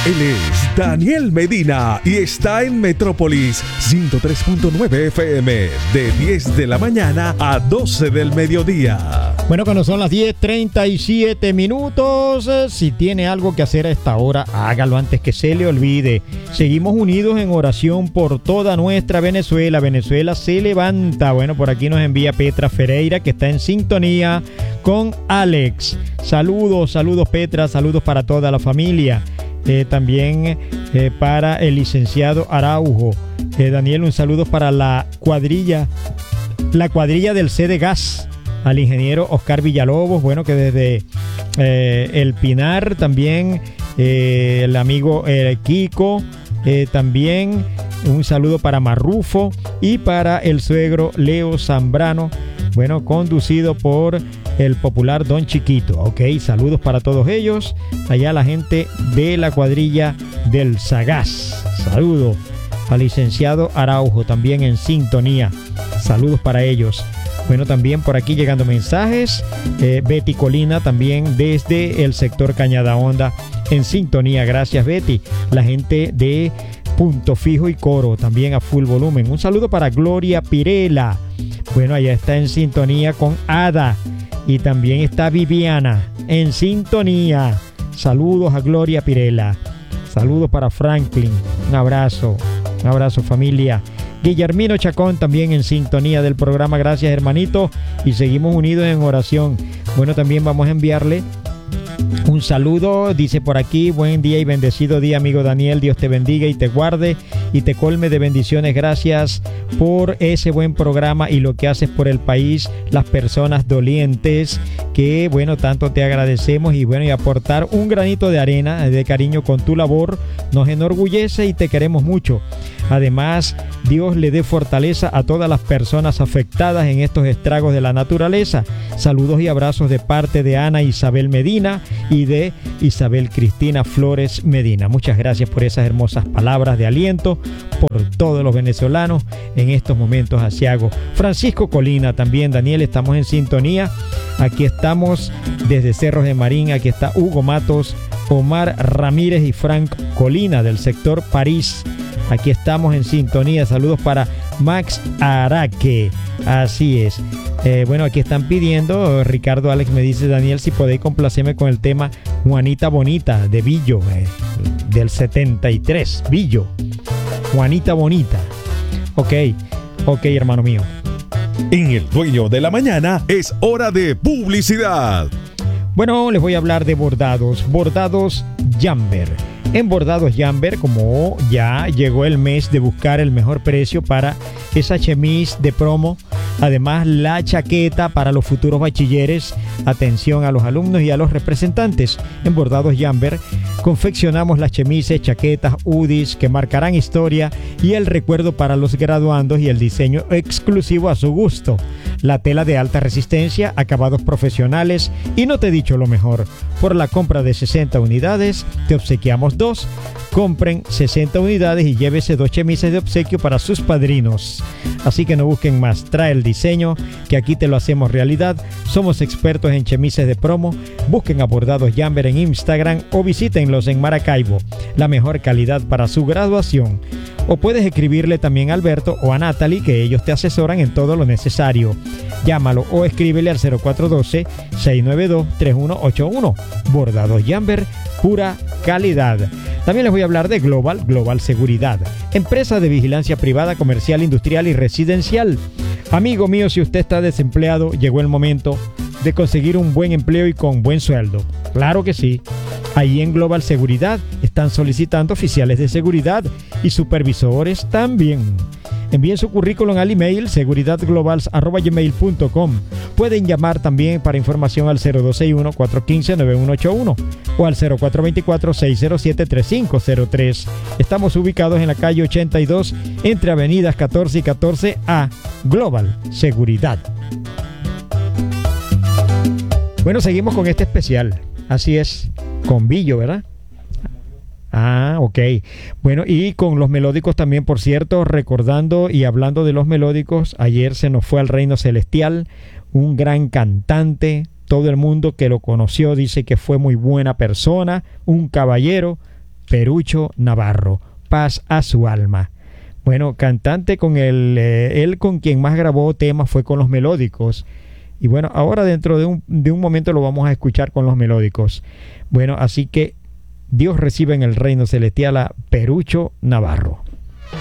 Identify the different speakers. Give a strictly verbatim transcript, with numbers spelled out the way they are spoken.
Speaker 1: Él es Daniel Medina y está en Metrópolis ciento tres punto nueve F M de diez de la mañana a doce del mediodía.
Speaker 2: Bueno, cuando son las diez treinta y siete minutos, si tiene algo que hacer a esta hora, hágalo antes que se le olvide. Seguimos unidos en oración por toda nuestra Venezuela. Venezuela se levanta. Bueno, por aquí nos envía Petra Ferreira, que está en sintonía con Alex. Saludos, saludos Petra, saludos para toda la familia. Eh, también eh, para el licenciado Araujo. Eh, Daniel, un saludo para la cuadrilla, la cuadrilla del C de Gas. Al ingeniero Oscar Villalobos, bueno, que desde eh, El Pinar también, eh, el amigo eh, Kiko, eh, también un saludo para Marrufo y para el suegro Leo Zambrano, bueno, conducido por el popular Don Chiquito. Ok, saludos para todos ellos, allá la gente de la cuadrilla del Sagaz. Saludos al licenciado Araujo, también en sintonía. Saludos para ellos. Bueno, también por aquí llegando mensajes. Eh, Betty Colina también desde el sector Cañada Honda en sintonía. Gracias, Betty. La gente de Punto Fijo y Coro también a full volumen. Un saludo para Gloria Pirela. Bueno, allá está en sintonía con Ada. Y también está Viviana en sintonía. Saludos a Gloria Pirela. Saludos para Franklin. Un abrazo. Un abrazo, familia. Guillermino Chacón también en sintonía del programa. Gracias, hermanito. Y seguimos unidos en oración. Bueno, también vamos a enviarle un saludo. Dice por aquí: buen día y bendecido día, amigo Daniel. Dios te bendiga y te guarde y te colme de bendiciones. Gracias por ese buen programa y lo que haces por el país, las personas dolientes, que bueno, tanto te agradecemos. Y bueno, y aportar un granito de arena de cariño con tu labor nos enorgullece y te queremos mucho. Además, Dios le dé fortaleza a todas las personas afectadas en estos estragos de la naturaleza. Saludos y abrazos de parte de Ana Isabel Medina y de Isabel Cristina Flores Medina. Muchas gracias por esas hermosas palabras de aliento por todos los venezolanos en estos momentos asiagos. Francisco Colina también, Daniel, estamos en sintonía. Aquí estamos desde Cerros de Marín. Aquí está Hugo Matos, Omar Ramírez y Frank Colina del sector París. Aquí estamos en sintonía. Saludos para Max Araque. Así es. Eh, bueno, aquí están pidiendo, Ricardo Alex me dice: Daniel, si podéis complacerme con el tema Juanita Bonita de Billo, eh, del setenta y tres. Billo. Juanita Bonita. Ok, ok, hermano mío.
Speaker 1: En El Dueño de la Mañana es hora de publicidad.
Speaker 2: Bueno, les voy a hablar de bordados. Bordados Jamber. En Bordados Jamber, como ya llegó el mes de buscar el mejor precio para esa chemise de promo, además la chaqueta para los futuros bachilleres, atención a los alumnos y a los representantes. En Bordados Jamber confeccionamos las chemises, chaquetas, hoodies que marcarán historia y el recuerdo para los graduandos y el diseño exclusivo a su gusto. La tela de alta resistencia, acabados profesionales y no te he dicho lo mejor. Por la compra de sesenta unidades te obsequiamos dos. Compren sesenta unidades y llévese dos chemises de obsequio para sus padrinos. Así que no busquen más, trae el diseño que aquí te lo hacemos realidad. Somos expertos en chemises de promo. Busquen a Bordados Jamber en Instagram o visítenlos en Maracaibo. La mejor calidad para su graduación. O puedes escribirle también a Alberto o a Natalie, que ellos te asesoran en todo lo necesario. Llámalo o escríbele al cero cuatro uno dos, seis nueve dos, tres uno ocho uno. Bordados Jamber, pura calidad. También les voy a hablar de Global, Global Seguridad, empresa de vigilancia privada, comercial, industrial y residencial. Amigo mío, si usted está desempleado, llegó el momento de conseguir un buen empleo y con buen sueldo. Claro que sí. Ahí en Global Seguridad están solicitando oficiales de seguridad y supervisores también. Envíen su currículum al email seguridad globals arroba gmail punto com. Pueden llamar también para información al cero dos seis uno, cuatro uno cinco, nueve uno ocho uno o al cero cuatro dos cuatro, seis cero siete, tres cinco cero tres. Estamos ubicados en la calle ochenta y dos entre avenidas catorce y catorce A. Global Seguridad. Bueno, seguimos con este especial. Así es, con Billo, ¿verdad? Ah, ok. Bueno, y con los melódicos también, por cierto, recordando y hablando de los melódicos, ayer se nos fue al reino celestial un gran cantante. Todo el mundo que lo conoció dice que fue muy buena persona, un caballero. Perucho Navarro. Paz a su alma. Bueno, cantante con el, eh, él con quien más grabó temas fue con Los Melódicos. Y bueno, ahora dentro de un, de un momento lo vamos a escuchar con Los Melódicos. Bueno, así que Dios recibe en el reino celestial a Perucho Navarro.